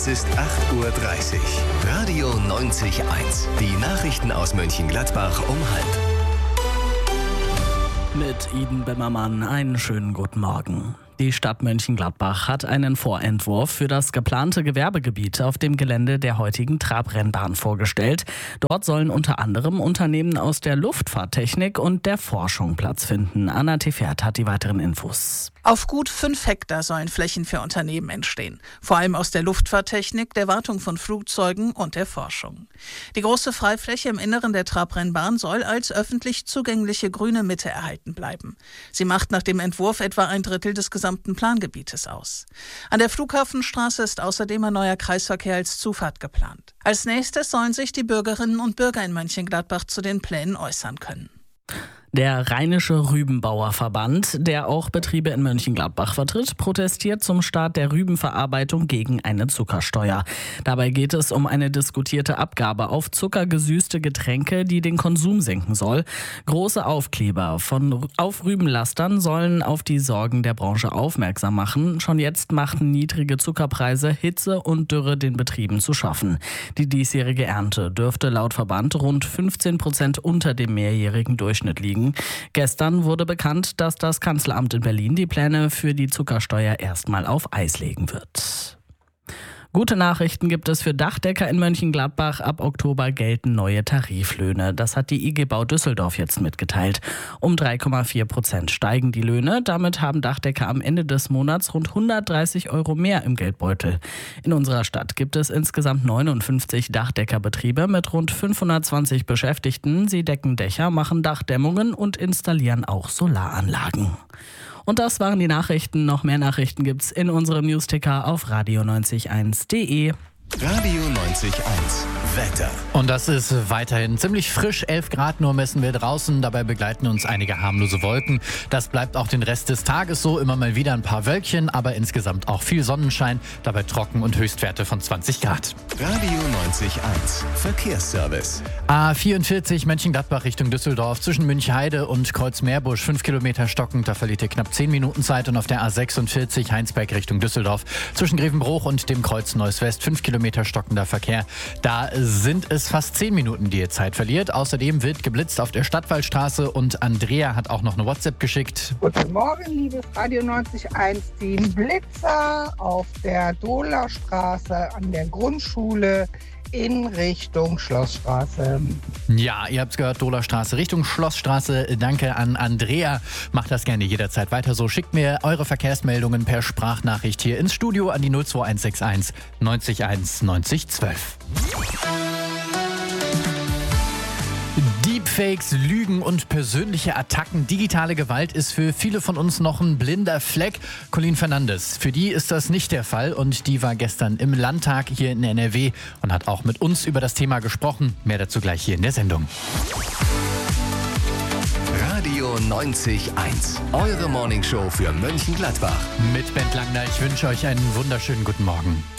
Es ist 8:30 Uhr. Radio 90.1. Die Nachrichten aus Mönchengladbach um 12:30. Mit Iden Bimmermann einen schönen guten Morgen. Die Stadt Mönchengladbach hat einen Vorentwurf für das geplante Gewerbegebiet auf dem Gelände der heutigen Trabrennbahn vorgestellt. Dort sollen unter anderem Unternehmen aus der Luftfahrttechnik und der Forschung Platz finden. Anna Tefert hat die weiteren Infos. Auf gut 5 Hektar sollen Flächen für Unternehmen entstehen. Vor allem aus der Luftfahrttechnik, der Wartung von Flugzeugen und der Forschung. Die große Freifläche im Inneren der Trabrennbahn soll als öffentlich zugängliche grüne Mitte erhalten bleiben. Sie macht nach dem Entwurf etwa 1/3 des gesamten Plangebietes aus. An der Flughafenstraße ist außerdem ein neuer Kreisverkehr als Zufahrt geplant. Als nächstes sollen sich die Bürgerinnen und Bürger in Mönchengladbach zu den Plänen äußern können. Der Rheinische Rübenbauerverband, der auch Betriebe in Mönchengladbach vertritt, protestiert zum Start der Rübenverarbeitung gegen eine Zuckersteuer. Dabei geht es um eine diskutierte Abgabe auf zuckergesüßte Getränke, die den Konsum senken soll. Große Aufkleber auf Rübenlastern sollen auf die Sorgen der Branche aufmerksam machen. Schon jetzt machten niedrige Zuckerpreise, Hitze und Dürre den Betrieben zu schaffen. Die diesjährige Ernte dürfte laut Verband rund 15% unter dem mehrjährigen Durchschnitt liegen. Gestern wurde bekannt, dass das Kanzleramt in Berlin die Pläne für die Zuckersteuer erstmal auf Eis legen wird. Gute Nachrichten gibt es für Dachdecker in Mönchengladbach. Ab Oktober gelten neue Tariflöhne. Das hat die IG Bau Düsseldorf jetzt mitgeteilt. Um 3,4% steigen die Löhne. Damit haben Dachdecker am Ende des Monats rund 130 € mehr im Geldbeutel. In unserer Stadt gibt es insgesamt 59 Dachdeckerbetriebe mit rund 520 Beschäftigten. Sie decken Dächer, machen Dachdämmungen und installieren auch Solaranlagen. Und das waren die Nachrichten. Noch mehr Nachrichten gibt's in unserem Newsticker auf radio901.de. Radio 90.1. Wetter. Und das ist weiterhin ziemlich frisch. 11 Grad nur messen wir draußen. Dabei begleiten uns einige harmlose Wolken. Das bleibt auch den Rest des Tages so. Immer mal wieder ein paar Wölkchen, aber insgesamt auch viel Sonnenschein. Dabei trocken und Höchstwerte von 20 Grad. Radio 90.1. Verkehrsservice. A44 Mönchengladbach Richtung Düsseldorf. Zwischen Münchheide und Kreuzmeerbusch 5 Kilometer stockend. Da verliert ihr knapp 10 Minuten Zeit. Und auf der A46 Heinsberg Richtung Düsseldorf. Zwischen Grevenbruch und dem Kreuz Neuss-West 5 Kilometer stockender Verkehr. Da sind es fast 10 Minuten, die ihr Zeit verliert. Außerdem wird geblitzt auf der Stadtwaldstraße und Andrea hat auch noch eine WhatsApp geschickt. Guten Morgen, liebes Radio 90.1 Team. Blitzer auf der Dohlerstraße an der Grundschule in Richtung Schlossstraße. Ja, ihr habt's gehört, Dohlerstraße Richtung Schlossstraße. Danke an Andrea. Macht das gerne jederzeit weiter so. Schickt mir eure Verkehrsmeldungen per Sprachnachricht hier ins Studio an die 02161 901 9012. Deepfakes, Lügen und persönliche Attacken. Digitale Gewalt ist für viele von uns noch ein blinder Fleck. Colleen Fernandes, für die ist das nicht der Fall und die war gestern im Landtag hier in NRW und hat auch mit uns über das Thema gesprochen. Mehr dazu gleich hier in der Sendung. Radio 90.1. Eure Morningshow für Mönchengladbach. Mit Bent Langner, ich wünsche euch einen wunderschönen guten Morgen.